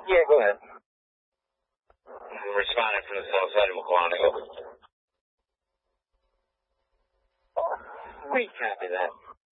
Yeah, go ahead. I'm responding from the south side of McQuantico. We copy that.